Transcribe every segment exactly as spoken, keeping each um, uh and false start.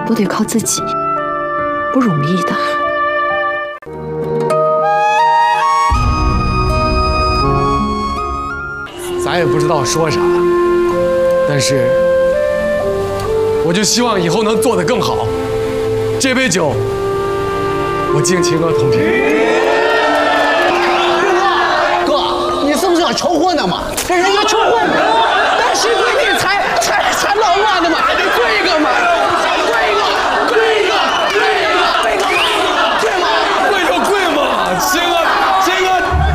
都得靠自己，不容易的。 咱也不知道说啥，但是我就希望以后能做得更好。这杯酒，我敬秦哥同志。 哥，你是不是要求婚呢嘛？跟人家求婚，单膝跪地才才才浪漫的嘛，还得跪一个嘛，跪一个，跪一个，跪一个，跪个嘛，跪嘛， 跪就跪嘛，秦哥，秦哥。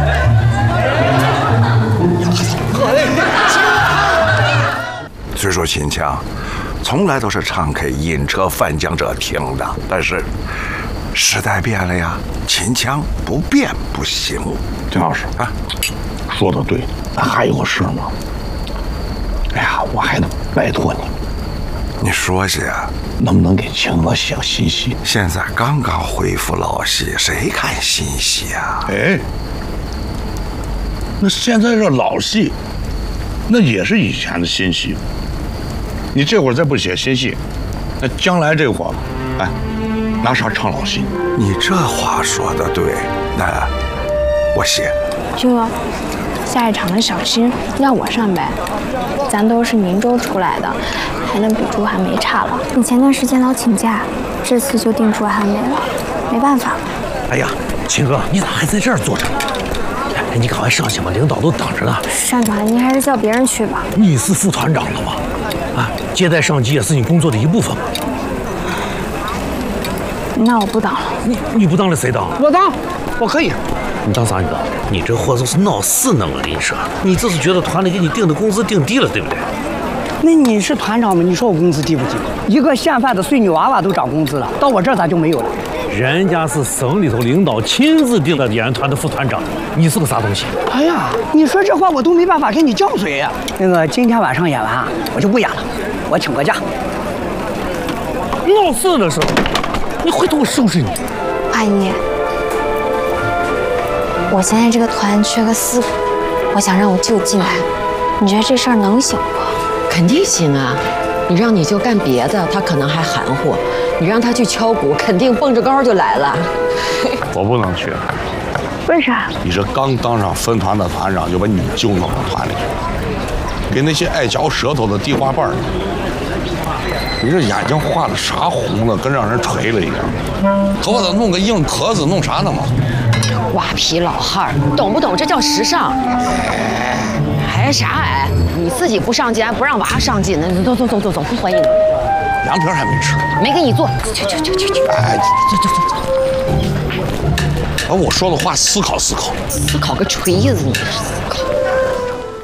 虽说秦腔从来都是唱给饮车泛江者听的，但是时代变了呀，秦腔不变不行。 金老师啊，说的对，还有个事呢。哎呀，我还得拜托你， 你说些， 能不能给秦哥写个新戏？ 现在刚刚恢复老戏，谁看新戏啊？ 哎，那现在这老戏，那也是以前的新戏。你这会儿再不写新戏，那将来这会儿，哎，拿啥唱老戏？ 你这话说的对，那我写。 军哥，下一场的小新让我上呗，咱都是宁州出来的，还能比朱寒梅差了。 你前段时间老请假，这次就定朱寒梅了，没办法。 哎呀，秦哥，你咋还在这儿坐着？哎，你赶快上去吧，领导都等着呢。 单团，您还是叫别人去吧。 你是副团长了吗？啊，接待上级也是你工作的一部分。 那我不当了。 你你不当了谁当？ 我当，我可以。 你当啥？你当？你这货就是闹事呢嘛！林舍，你这是觉得团里给你定的工资定低了，对不对？ 那你是团长吗？你说我工资低不低？一个县饭的碎女娃娃都涨工资了，到我这儿咋就没有了？ 人家是省里头领导亲自定的演员团的副团长，你是个啥东西？ 哎呀，你说这话我都没办法跟你犟嘴呀。那个今天晚上演完，我就不演了，我请个假。 闹事呢是？你回头我收拾你。 阿姨，我现在这个团缺个四个，我想让我舅进来，你觉得这事儿能行不？ 肯定行啊！你让你舅干别的，他可能还含糊；你让他去敲鼓，肯定蹦着高就来了。 我不能去。 为啥？ 你这刚当上分团的团长，就把你舅弄到团里去，给那些爱嚼舌头的地花瓣儿。你这眼睛画的啥红的，跟让人锤了一样。头发弄个硬壳子，弄啥呢嘛？ 瓜皮老汉儿，懂不懂？这叫时尚。哎，啥哎？你自己不上进，还不让娃上进，那走走走走走，不欢迎。 凉皮还没吃， 没跟你做，去去去去去。 哎， 走走走走。 把我说的话思考思考。 思考个锤子，你是思考。